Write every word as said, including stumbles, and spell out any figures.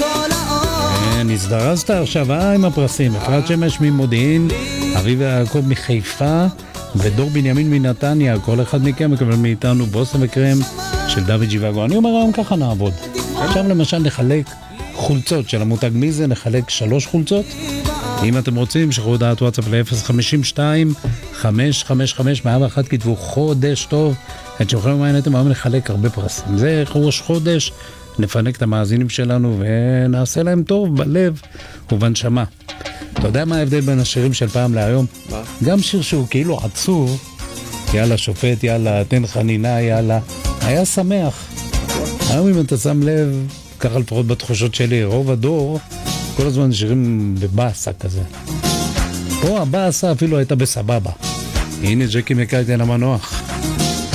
כן, הזדרזת עכשיו, אה, עם הפרסים. אפרת שמש ממודיעין, אביב יעקב מחיפה, ודור בנימין מנתניה. כל אחד מכם מקבל מאיתנו בוסם וקרם של דוד ג'יוואגו. אני אומר היום ככה נעבוד. עכשיו למשל נחלק חולצות של המותג מיזה, נחלק שלוש חולצות. אם אתם רוצים, שחררו דעת וואטסאפ ל-אפס חמש שתיים חמש חמש חמש מאה ואחת, כתבו חודש טוב. את שאוכלים מעייניתם, היום נחלק הרבה פרסים. זה ראש חודש, נפנק את המאזינים שלנו ונעשה להם טוב בלב ובנשמה. אתה יודע מה ההבדל בין השירים של פעם להיום? מה? גם שיר שהוא כאילו עצוב, יאללה שופט, יאללה תן חנינה, יאללה, היה שמח. היום אם אתה שם לב, ככה לפחות בתחושות שלי, רוב הדור, כל הזמן שירים בבאסה כזה. פה הבאסה אפילו הייתה בסבבה. הנה ג'קי מקייטן המנוח.